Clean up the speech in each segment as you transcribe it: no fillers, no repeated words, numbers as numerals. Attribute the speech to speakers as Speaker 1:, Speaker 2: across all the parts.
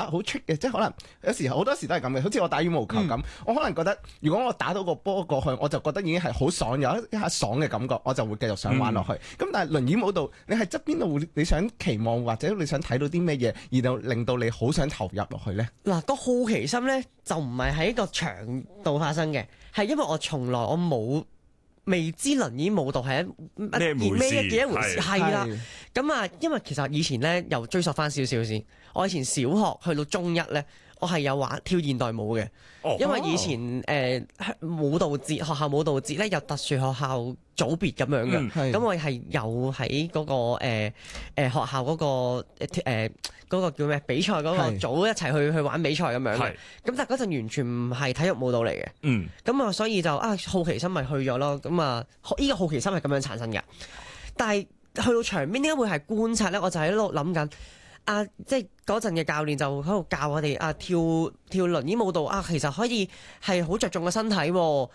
Speaker 1: 好 trick 嘅，即係可能有時好多時都係咁嘅，好似我打羽毛球咁，我可能覺得如果我打到個波過去，我就覺得已經係好爽，有一下爽嘅感覺，我就會繼續想玩落去。咁但係輪椅舞蹈，你係側邊度，你想期望或者你想睇到啲咩嘢，而到令到你好想投入落去呢？
Speaker 2: 嗱，個好奇心咧就唔係喺個場度發生嘅，係因為我從來我未知輪椅舞蹈係
Speaker 3: 咩
Speaker 2: 一回事，係啦。咁啊，因為其實以前咧又追溯翻少少先，我以前小學去到中一咧，我係有玩跳現代舞嘅。因為以前舞蹈節學校舞蹈節咧有特殊學校組別咁樣嘅，咁我係有喺嗰個學校嗰個叫咩比賽嗰個組一齊去玩比賽咁樣嘅。咁但係嗰陣完全唔係體育舞蹈嚟嘅。咁啊，所以就好奇心咪去咗咯。咁啊，呢個好奇心係咁樣產生嘅。但係去到場邊點解會係觀察咧？我就喺度諗緊。即係嗰陣嘅教練就喺度教我哋跳輪椅舞蹈其實可以係好着重個身體喎。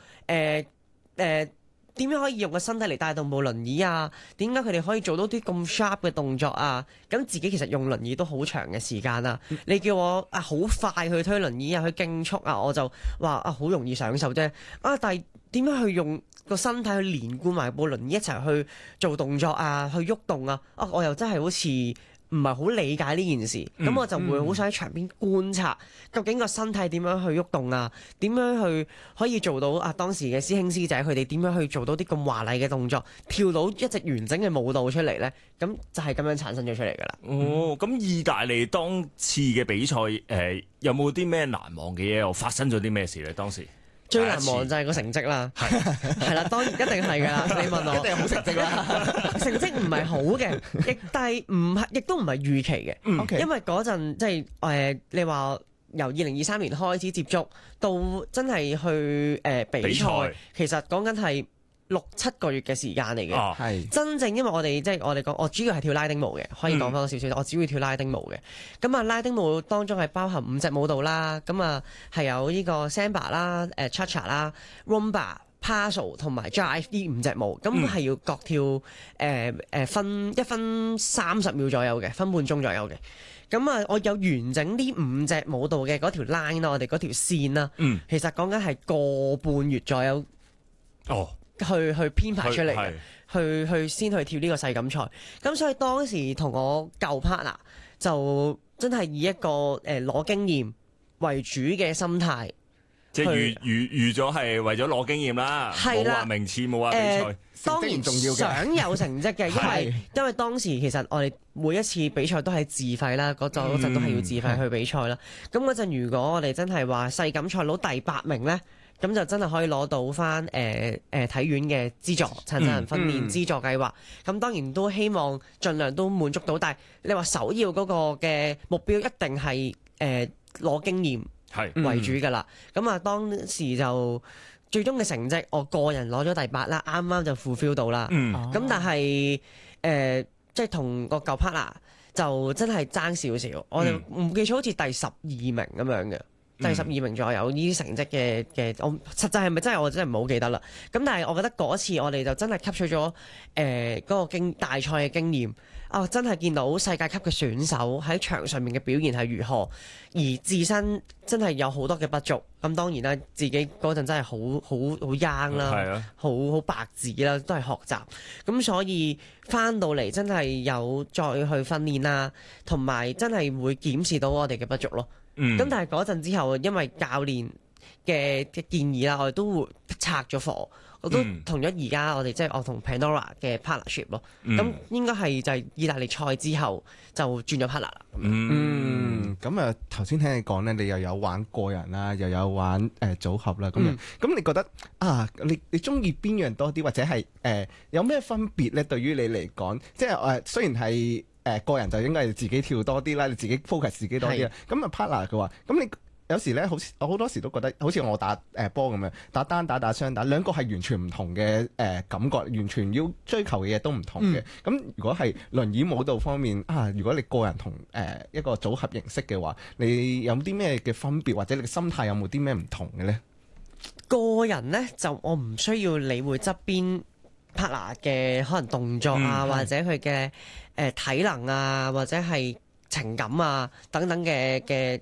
Speaker 2: 點樣可以用個身體嚟帶動部輪椅啊？點解佢哋可以做到啲咁 sharp 嘅動作啊？咁自己其實用輪椅都好長嘅時間啦。你叫我好快去推輪椅去競速我就話好容易上手啫。但係點樣去用個身體去連貫埋部輪椅一齊去做動作去喐動我又真係好似唔係好理解呢件事，咁我就會好想喺場邊觀察，究竟個身體點樣去喐動點樣去可以做到當時嘅師兄師姐佢哋點樣去做到啲咁華麗嘅動作，跳到一隻完整嘅舞蹈出嚟呢？咁就係咁樣產生咗出嚟噶啦。
Speaker 3: 咁意大利當次嘅比賽有冇啲咩難忘嘅嘢？又發生咗啲咩事呢？當時？
Speaker 2: 最難忘就係個成績啦，係啦，當然一定係㗎啦。你問我，
Speaker 1: 一定係好成績啦。
Speaker 2: 成績唔係好嘅，亦都唔係預期嘅。因為嗰陣即係你話由2023年開始接觸到真係去比賽，其實講緊係6-7個月嘅時間嚟嘅。係真正因為我哋講，我主要係跳拉丁舞嘅，可以講翻多少少。我主要跳拉丁舞嘅。咁拉丁舞當中係包含5隻舞蹈啦。咁係有呢個 Samba 啦、Cha-cha 啦、Rumba、Paso 同埋 Jive 呢5隻舞。咁係要各跳分1分30秒左右嘅，分半鐘左右嘅。咁我有完整呢5隻舞蹈嘅嗰條 line 啦，我哋嗰條線啦。其實講緊係個半月左右。去編排出嚟嘅，去先去跳呢個世錦賽。咁所以當時同我舊 partner 就真係以一個攞經驗為主嘅心態，
Speaker 3: 即係預咗係為咗攞經驗啦，冇話名次，冇話比賽。
Speaker 2: 當然重要嘅，想有成績嘅，因為當時其實我哋每一次比賽都係自費啦，嗰陣都係要自費去比賽啦。咁嗰陣如果我哋真係話世錦賽攞第8名呢，咁就真係可以攞到翻體院嘅資助殘疾人訓練資助計劃。咁當然都希望盡量都滿足到，但係你話首要嗰個嘅目標一定係攞經驗為主㗎啦。咁當時就最終嘅成績，我個人攞咗第8啦，啱啱就 fulfill 到啦。咁但係即係同個舊 partner 就真係爭少少，我哋唔記錯好似第12名咁樣嘅。第12名左右呢啲成績嘅，我實際係咪真係我真係唔係好記得啦。咁但係我覺得嗰次我哋就真係吸取咗嗰個大賽嘅經驗。真係見到世界級嘅選手喺場上面嘅表現係如何，而自身真係有好多嘅不足。咁當然啦，自己嗰陣真係好 young 啦，好白紙啦，都係學習。咁所以翻到嚟真係有再去訓練啦，同埋真係會檢視到我哋嘅不足咯。咁但係嗰陣之後，因為教練嘅建議啦，我哋都會拆咗課。我都同咗而家我哋即係我同 Pandora 嘅 partnership 咯。咁應該係就係意大利賽之後就轉咗 partner 啦。
Speaker 1: 咁頭先聽你講咧，你又有玩個人啦，又有玩組合啦咁樣。咁你覺得你中意邊樣多啲，或者係有咩分別咧？對於你嚟講，即係雖然係個人就應該係自己跳多啲啦，你自己 focus 自己多啲啦。咁partner 嘅話，咁你有時咧，我好多時都覺得好似我打波咁樣，打單打雙打，兩個係完全唔同嘅感覺，完全要追求嘅嘢都唔同嘅。咁如果係輪椅舞蹈方面如果你個人同一個組合形式嘅話，你有啲咩嘅分別，或者你嘅心態有冇啲咩唔同嘅呢？
Speaker 2: 個人呢，就我唔需要理會側邊 partner 嘅可能動作或者佢嘅體能或者係情感等等嘅